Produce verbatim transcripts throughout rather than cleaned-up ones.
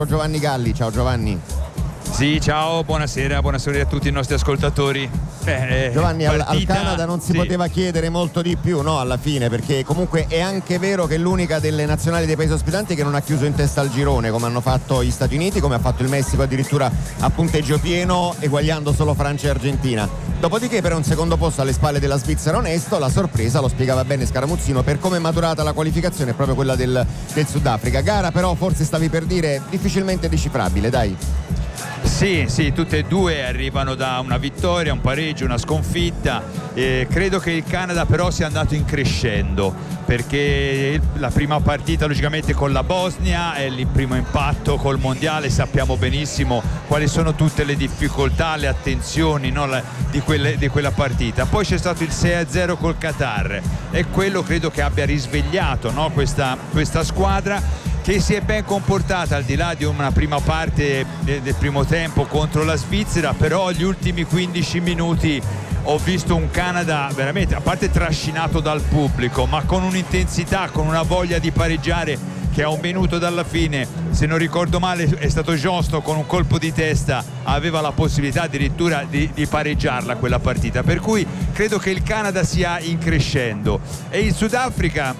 Giovanni Galli. Ciao Giovanni. Sì, ciao, buonasera, buonasera a tutti i nostri ascoltatori. Eh, Giovanni, partita, al, al Canada non si sì. poteva chiedere molto di più, no, alla fine, perché comunque è anche vero che è l'unica delle nazionali dei paesi ospitanti che non ha chiuso in testa al girone, come hanno fatto gli Stati Uniti, come ha fatto il Messico addirittura a punteggio pieno, eguagliando solo Francia e Argentina. Dopodiché, per un secondo posto alle spalle della Svizzera onesto, la sorpresa, lo spiegava bene Scaramuzzino, per come è maturata la qualificazione, è proprio quella del, del Sudafrica. Gara però, forse stavi per dire, difficilmente decifrabile, dai. Sì, sì, tutte e due arrivano da una vittoria, un pareggio, una sconfitta. Eh, credo che il Canada però sia andato in crescendo, perché la prima partita logicamente con la Bosnia è il primo impatto col mondiale, sappiamo benissimo quali sono tutte le difficoltà, le attenzioni, no, la, di, quelle, di quella partita. Poi c'è stato il sei a zero col Qatar e quello credo che abbia risvegliato, no, questa, questa squadra, che si è ben comportata al di là di una prima parte del primo tempo contro la Svizzera. Però gli ultimi quindici minuti ho visto un Canada veramente, a parte trascinato dal pubblico, ma con un'intensità, con una voglia di pareggiare, che a un minuto dalla fine, se non ricordo male, è stato Johnston con un colpo di testa, aveva la possibilità addirittura di, di pareggiarla quella partita. Per cui credo che il Canada sia in crescendo e il Sudafrica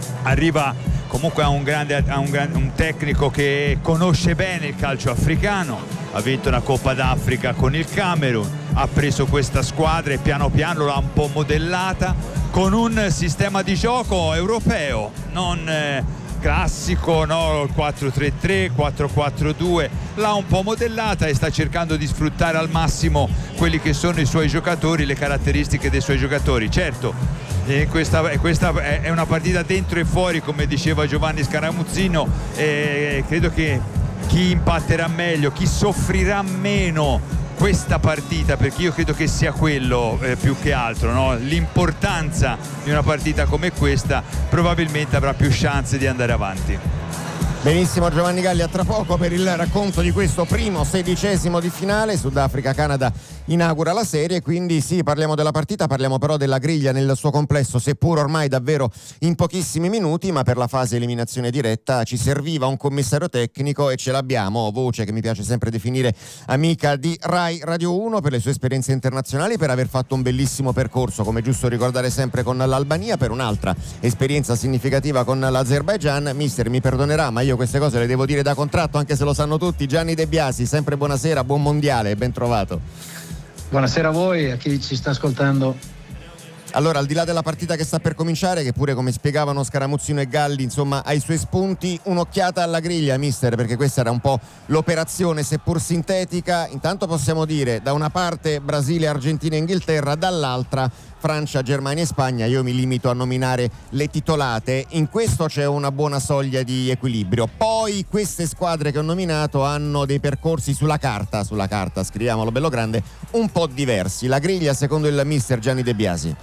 arriva comunque a un grande, a un, grande, un tecnico che conosce bene il calcio africano, ha vinto una Coppa d'Africa con il Camerun, ha preso questa squadra e piano piano l'ha un po' modellata con un sistema di gioco europeo, non eh, classico, no? Il quattro tre tre, quattro quattro due, l'ha un po' modellata e sta cercando di sfruttare al massimo quelli che sono i suoi giocatori, le caratteristiche dei suoi giocatori. Certo, E questa, questa è una partita dentro e fuori, come diceva Giovanni Scaramuzzino, e credo che chi impatterà meglio, chi soffrirà meno questa partita, perché io credo che sia quello eh, più che altro, no? L'importanza di una partita come questa, probabilmente avrà più chance di andare avanti. Benissimo Giovanni Galli, a tra poco per il racconto di questo primo sedicesimo di finale. Sudafrica-Canada inaugura la serie, quindi sì, parliamo della partita, parliamo però della griglia nel suo complesso, seppur ormai davvero in pochissimi minuti, ma per la fase eliminazione diretta ci serviva un commissario tecnico e ce l'abbiamo, voce che mi piace sempre definire amica di Rai Radio uno, per le sue esperienze internazionali, per aver fatto un bellissimo percorso, come giusto ricordare sempre, con l'Albania, per un'altra esperienza significativa con l'Azerbaigian. Mister, mi perdonerà, ma io queste cose le devo dire da contratto, anche se lo sanno tutti. Gianni De Biasi, sempre buonasera, buon mondiale, ben trovato. Buonasera a voi, a chi ci sta ascoltando. Allora, al di là della partita che sta per cominciare, che pure, come spiegavano Scaramuzzino e Galli, insomma, ha i suoi spunti, un'occhiata alla griglia, mister, perché questa era un po' l'operazione, seppur sintetica. Intanto possiamo dire, da una parte Brasile, Argentina e Inghilterra, dall'altra Francia, Germania e Spagna. Io mi limito a nominare le titolate. In questo c'è una buona soglia di equilibrio. Poi queste squadre che ho nominato hanno dei percorsi sulla carta, sulla carta, scriviamolo bello grande, un po' diversi. La griglia, secondo il mister Gianni De Biasi?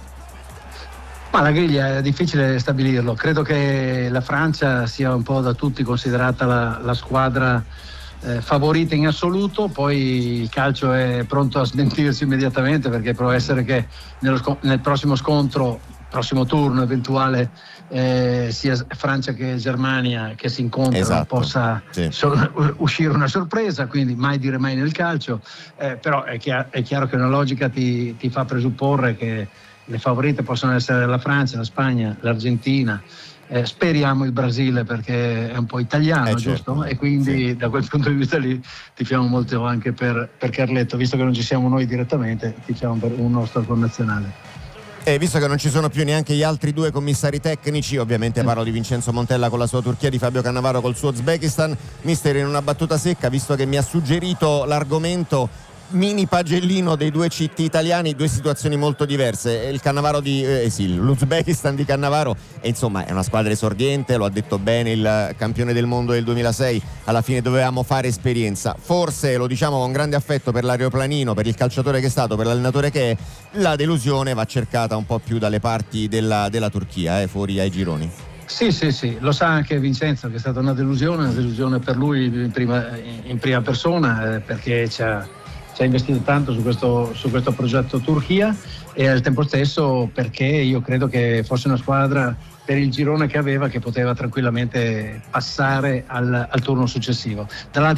Ma la griglia è difficile stabilirlo. Credo che la Francia sia un po' da tutti considerata la, la squadra eh, favorita in assoluto. Poi il calcio è pronto a smentirsi immediatamente, perché può essere che nello, nel prossimo scontro, prossimo turno eventuale, eh, sia Francia che Germania che si incontrano, esatto, possa sì. so, uscire una sorpresa, quindi mai dire mai nel calcio, eh, però è chiaro, è chiaro che una logica ti, ti fa presupporre che le favorite possono essere la Francia, la Spagna, l'Argentina, eh, speriamo il Brasile, perché è un po' italiano, eh, giusto? Certo. E quindi sì, da quel punto di vista lì tifiamo molto anche per, per Carletto, visto che non ci siamo noi direttamente, tifiamo per un nostro connazionale. E visto che non ci sono più neanche gli altri due commissari tecnici, ovviamente parlo di Vincenzo Montella con la sua Turchia, di Fabio Cannavaro col suo Uzbekistan, mister, in una battuta secca, visto che mi ha suggerito l'argomento, mini pagellino dei due C T italiani, due situazioni molto diverse. Il Cannavaro di eh, sì, l'Uzbekistan di Cannavaro, e insomma è una squadra esordiente, lo ha detto bene il campione del mondo del duemilasei, alla fine dovevamo fare esperienza. Forse, lo diciamo con grande affetto per l'aeroplanino, per il calciatore che è stato, per l'allenatore che è, la delusione va cercata un po' più dalle parti della, della Turchia, eh, fuori ai gironi. Sì, sì, sì, lo sa anche Vincenzo che è stata una delusione, una delusione per lui in prima, in prima persona, eh, perché c'ha ci ha investito tanto su questo, su questo progetto Turchia, e al tempo stesso perché io credo che fosse una squadra, per il girone che aveva, che poteva tranquillamente passare al, al turno successivo. Dall'altra